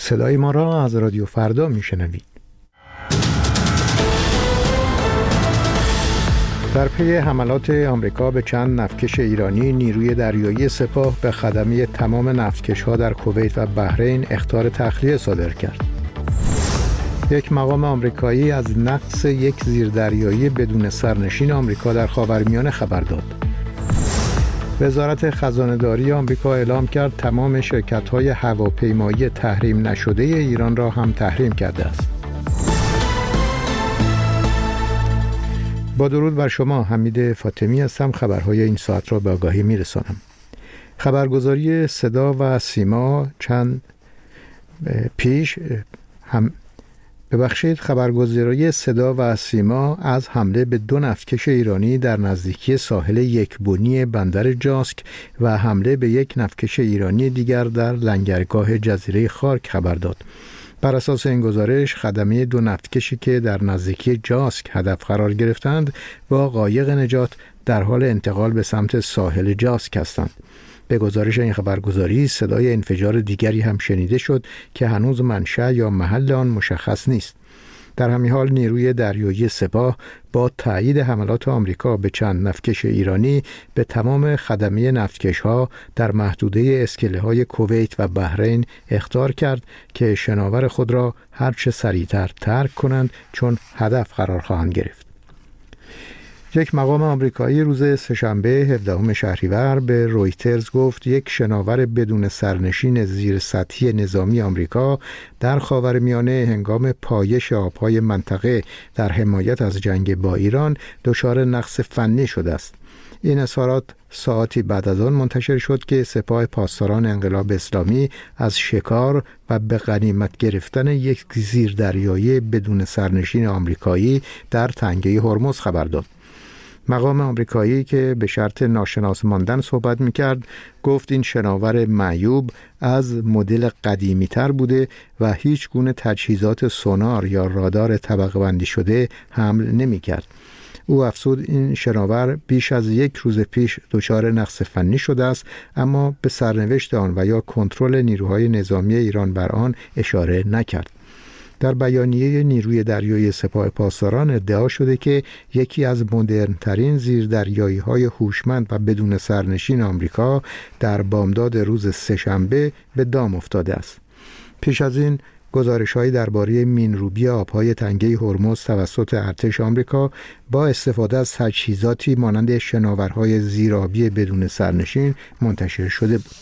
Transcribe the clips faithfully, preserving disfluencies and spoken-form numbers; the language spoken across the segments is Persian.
صدای ما را از رادیو فردا میشنوید. در پی حملات آمریکا به چند نفتکش ایرانی، نیروی دریایی سپاه به خدمه تمام نفتکش‌ها در کویت و بحرین اخطار تخلیه صادر کرد. یک مقام آمریکایی از نقص یک زیردریایی بدون سرنشین آمریکا در خاورمیانه خبر داد. وزارت خزانه‌داری آمریکا اعلام کرد تمام شرکت‌های هواپیمایی تحریم نشده ایران را هم تحریم کرده است. با درود بر شما، حمید فاطمی هستم. خبرهای این ساعت را به آگاهی می‌رسانم. خبرگزاری صدا و سیما چند پیش هم ببخشید خبرگزاری صدا و سیما از حمله به دو نفتکش ایرانی در نزدیکی ساحل یکبنی بندر جاسک و حمله به یک نفتکش ایرانی دیگر در لنگرگاه جزیره خارک خبر داد. بر اساس این گزارش، خدمه دو نفتکشی که در نزدیکی جاسک هدف قرار گرفتند با قایق نجات در حال انتقال به سمت ساحل جاسک هستند. به گزارش این خبرگزاری، صدای انفجار دیگری هم شنیده شد که هنوز منشأ یا محل آن مشخص نیست. در همین حال نیروی دریایی سپاه با تایید حملات آمریکا به چند نفتکش ایرانی به تمام خدمه نفتکش‌ها در محدوده اسکله‌های کویت و بحرین اخطار کرد که شناور خود را هر چه سریعتر ترک کنند، چون هدف قرار خواهند گرفت. یک مقام آمریکایی روز سه‌شنبه هفدهم شهریور به رویترز گفت یک شناور بدون سرنشین زیر سطحی نظامی آمریکا در خاورمیانه هنگام پایش آبهای منطقه در حمایت از جنگ با ایران دچار نقص فنی شده است. این اظهارات ساعتی بعد از آن منتشر شد که سپاه پاسداران انقلاب اسلامی از شکار و به غنیمت گرفتن یک زیردریایی بدون سرنشین آمریکایی در تنگه هرمز خبر داد. مقام آمریکایی که به شرط ناشناس ماندن صحبت می‌کرد گفت این شناور معیوب از مدل قدیمی تر بوده و هیچ گونه تجهیزات سونار یا رادار طبقه بندی شده حمل نمی‌کرد. او افزود این شناور بیش از یک روز پیش دچار نقص فنی شده است، اما به سرنوشت آن و یا کنترل نیروهای نظامی ایران بر آن اشاره نکرد. در بیانیه نیروی دریایی سپاه پاسداران ادعا شده که یکی از مدرن‌ترین زیردریایی‌های هوشمند و بدون سرنشین آمریکا در بامداد روز سه‌شنبه به دام افتاده است. پیش از این گزارش‌هایی درباره مین‌روبی آب‌های تنگه هرمز توسط ارتش آمریکا با استفاده از تجهیزاتی مانند شناورهای زیرآبی بدون سرنشین منتشر شده بود.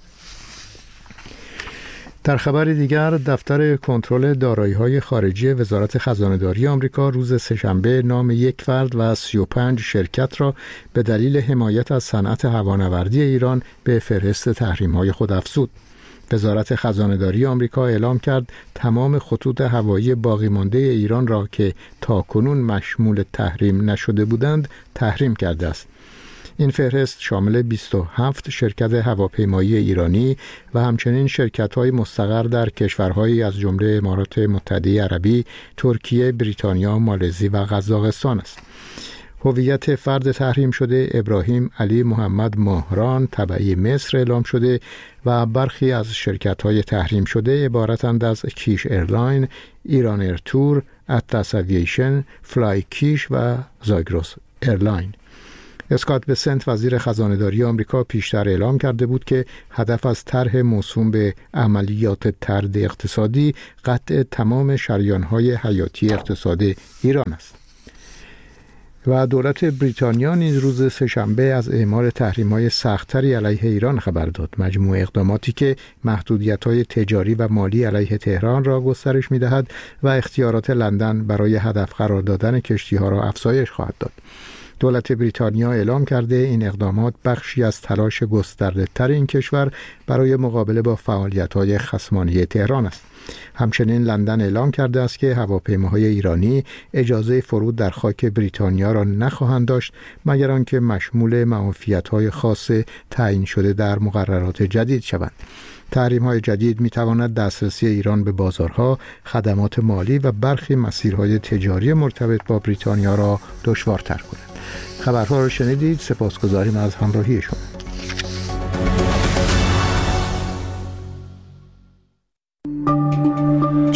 در خبر دیگر، دفتر کنترل دارایی‌های خارجی وزارت خزانه‌داری آمریکا روز سه‌شنبه نام یک فرد و سی و پنج شرکت را به دلیل حمایت از صنعت هوانوردی ایران به فهرست تحریم‌های خود افزود. وزارت خزانه‌داری آمریکا اعلام کرد تمام خطوط هوایی باقی مانده ایران را که تاکنون مشمول تحریم نشده بودند تحریم کرده است. این فهرست شامل بیست و هفت شرکت هواپیمایی ایرانی و همچنین شرکت‌های مستقر در کشورهایی از جمله امارات متحده عربی، ترکیه، بریتانیا، مالزی و قزاقستان است. هویت فرد تحریم شده ابراهیم علی محمد ماهران تبعی مصر اعلام شده و برخی از شرکت‌های تحریم شده عبارتند از کیش ایرلاین، ایران ایرتور، اطلس اوییشن، فلای کیش و زاگرس ایرلاین. اسکات بسنت وزیر خزانه‌داری آمریکا پیشتر اعلام کرده بود که هدف از طرح موسوم به عملیات طرد اقتصادی قطع تمام شریان‌های حیاتی اقتصاد ایران است. و دولت بریتانیا نیز روز سه‌شنبه از اعمال تحریم‌های سخت‌تری علیه ایران خبر داد. مجموع اقداماتی که محدودیت‌های تجاری و مالی علیه تهران را گسترش می‌دهد و اختیارات لندن برای هدف قرار دادن کشتی‌ها را افزایش خواهد داد. دولت بریتانیا اعلام کرده این اقدامات بخشی از تلاش گسترده‌تر این کشور برای مقابله با فعالیت‌های خصمانه تهران است. همچنین لندن اعلام کرده است که هواپیماهای ایرانی اجازه فرود در خاک بریتانیا را نخواهند داشت مگر آنکه مشمول معافیت‌های خاص تعیین شده در مقررات جدید شوند. تحریم‌های جدید می‌تواند دسترسی ایران به بازارها، خدمات مالی و برخی مسیرهای تجاری مرتبط با بریتانیا را دشوارتر کند. خبرها را شنیدید. سپاسگزاریم از همراهی شما.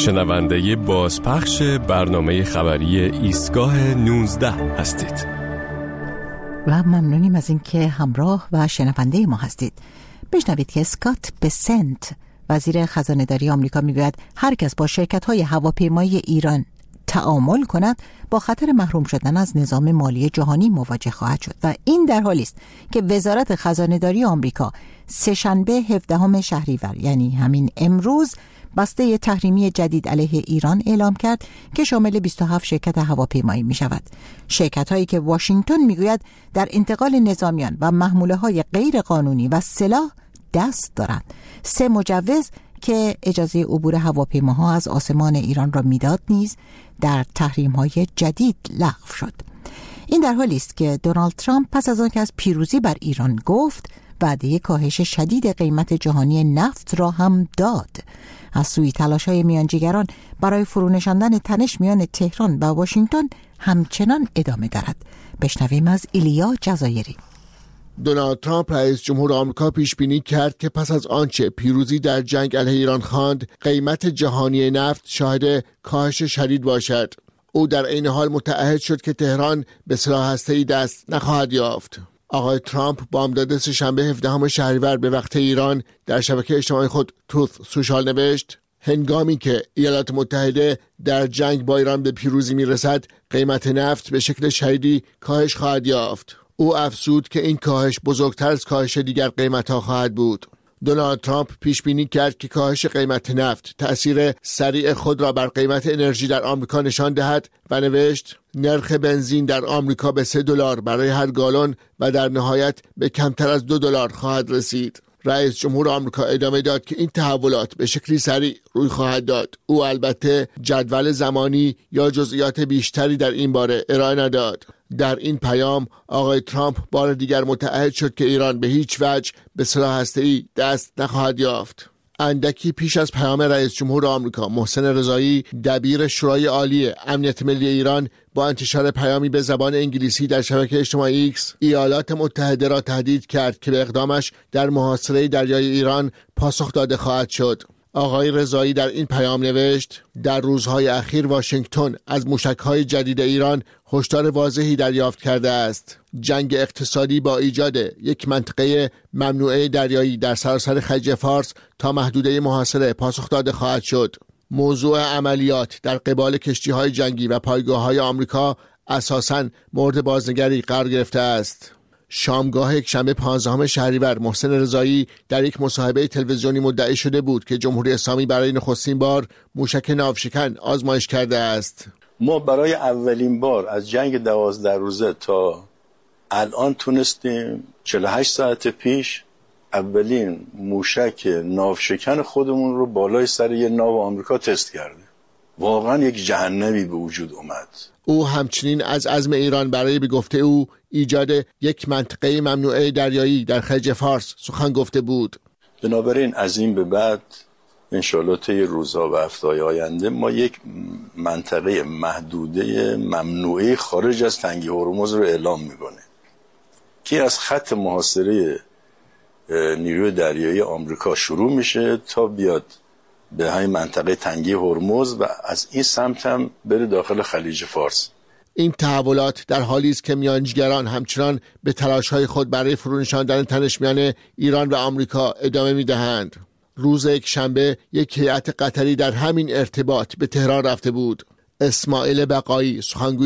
شنونده بازپخش برنامه خبری ایستگاه نوزده هستید و ممنونیم از اینکه همراه و شنونده ما هستید. بشنوید که اسکات بسنت، وزیر خزانه‌داری آمریکا، میگوید هر کس با شرکت‌های هواپیمایی ایران تعامل کند با خطر محروم شدن از نظام مالی جهانی مواجه خواهد شد و این در حالی است که وزارت خزانه‌داری آمریکا سه‌شنبه هفدهم شهریور، یعنی همین امروز، بسته تحریمی جدید علیه ایران اعلام کرد که شامل بیست و هفت شرکت هواپیمایی می شود. شرکت هایی که واشنگتن میگوید در انتقال نظامیان و محموله های غیر قانونی و سلاح دست دارند. سه مجوز که اجازه عبور هواپیماها از آسمان ایران را میداد نیز در تحریم های جدید لغو شد. این در حالی است که دونالد ترامپ پس از آن که از پیروزی بر ایران گفت، وعده کاهش شدید قیمت جهانی نفت را هم داد. از سوی تلاش‌های میانجیگران برای فرونشاندن تنش میان تهران و واشنگتن همچنان ادامه دارد. بشنویم از ایلیا جزایری. دونالد ترامپ رئیس جمهور آمریکا پیش بینی کرد که پس از آنچه پیروزی در جنگ علیه ایران خواند، قیمت جهانی نفت شاهد کاهش شدید باشد. او در عین حال متعهد شد که تهران به سلاح هسته‌ای دست نخواهد یافت. آقای ترامپ بامداد سه‌شنبه هفدهم شهریور به وقت ایران در شبکه اجتماعی خود توث سوشال نوشت: هنگامی که ایالات متحده در جنگ با ایران به پیروزی میرسد، قیمت نفت به شکل شدیدی کاهش خواهد یافت. او افزود که این کاهش بزرگتر از کاهش دیگر قیمت‌ها خواهد بود. دونالد ترامپ پیش بینی کرد که کاهش قیمت نفت تأثیر سریع خود را بر قیمت انرژی در آمریکا نشان دهد و نوشت: نرخ بنزین در آمریکا به سه دلار برای هر گالن و در نهایت به کمتر از دو دلار خواهد رسید. رئیس جمهور آمریکا ادامه داد که این تحولات به شکلی سریع روی خواهد داد. او البته جدول زمانی یا جزئیات بیشتری در این باره ارائه نداد. در این پیام آقای ترامپ بار دیگر متعهد شد که ایران به هیچ وجه به سلاح هسته‌ای دست نخواهد یافت. اندکی پیش از پیام رئیس جمهور آمریکا، محسن رضایی، دبیر شورای عالی امنیت ملی ایران، با انتشار پیامی به زبان انگلیسی در شبکه اجتماعی ایکس، ایالات متحده را تهدید کرد که به اقدامش در محاصره دریای ایران پاسخ داده خواهد شد. آقای رضایی در این پیام نوشت: در روزهای اخیر واشنگتن از موشک‌های جدید ایران هشدار واضحی دریافت کرده است. جنگ اقتصادی با ایجاد یک منطقه ممنوعه دریایی در سراسر خلیج فارس تا محدوده محاصره پاسخ داده خواهد شد. موضوع عملیات در قبال کشتی‌های جنگی و پایگاه‌های آمریکا اساساً مورد بازنگری قرار گرفته است. شامگاه یکشنبه پانزدهم شهریور، محسن رضایی در یک مصاحبه تلویزیونی مدعی شده بود که جمهوری اسلامی برای نخستین بار موشک ناوشکن آزمایش کرده است. ما برای اولین بار از جنگ دوازده روزه تا الان تونستیم چهل و هشت ساعت پیش اولین موشک ناوشکن خودمون رو بالای سر یه ناو آمریکا تست کردیم. واقعا یک جهنمی به وجود اومد. او همچنین از عزم ایران برای به گفته او ایجاد یک منطقه ممنوعه دریایی در خلیج فارس سخن گفته بود. بنابراین از این به بعد انشالله طی روزها و هفته‌های آینده ما یک منطقه محدوده ممنوعه خارج از تنگه هرمز رو اعلام میکنه که از خط محاصره نیروی دریایی آمریکا شروع میشه تا بیاد به همین منطقه تنگه هرمز و از این سمت هم بره داخل خلیج فارس. این تحولات در حالی است که میانجیگران همچنان به تلاش‌های خود برای فرونشاندن تنش میان ایران و آمریکا ادامه میدهند. روز یکشنبه یک هیئت قطری در همین ارتباط به تهران رفته بود. اسماعیل بقایی، سخنگوی